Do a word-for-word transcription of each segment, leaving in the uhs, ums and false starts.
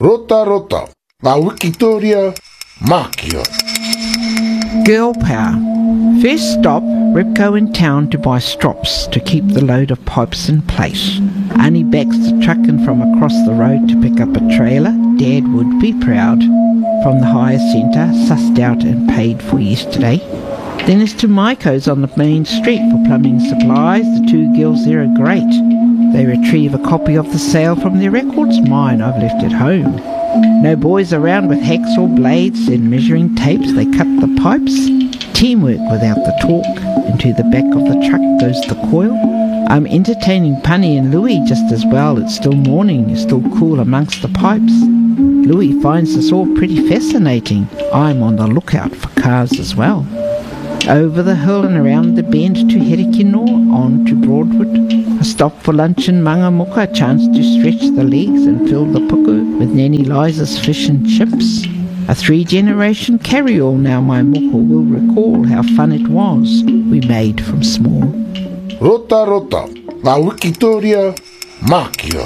Rota rota, la Wikitoria, Makio. Girl power. First stop, Repco in town to buy strops to keep the load of pipes in place. Annie backs the truck in from across the road to pick up a trailer. Dad would be proud. From the hire centre, sussed out and paid for yesterday. Then it's to Maiko's on the main street for plumbing supplies. The two girls there are great. They retrieve a copy of the sale from their records. Mine, I've left at home. No boys around with hacks or blades and measuring tapes. They cut the pipes. Teamwork without the talk. Into the back of the truck goes the coil. I'm entertaining Punny and Louis just as well. It's still morning. It's still cool amongst the pipes. Louis finds this all pretty fascinating. I'm on the lookout for cars as well. Over the hill and around the bend to Herikino, on to Broadwood. A stop for lunch in Mangamuka, a chance to stretch the legs and fill the puku with Nanny Liza's fish and chips. A three-generation carry-all now my moko will recall how fun it was we made from small. Rota rota, la Wikitoria, Makio.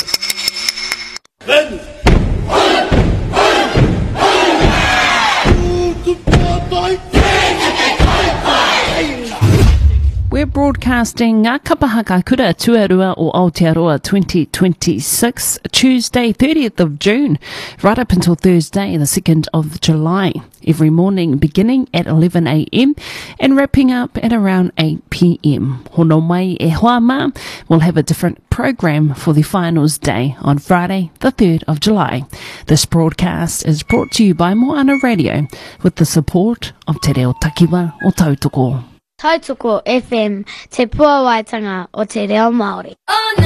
We're broadcasting Ngā Kapahaka Kura Tuarua o Aotearoa twenty twenty-six, Tuesday thirtieth of June, right up until Thursday the second of July. Every morning beginning at eleven a m and wrapping up at around eight p m. Hono mai e hoa mā, we'll have a different program for the finals day on Friday the third of July. This broadcast is brought to you by Moana Radio with the support of Te Reo Takiwa o Tautoko. Tautoko F M, te puawaitanga o te reo Māori. Oh, no.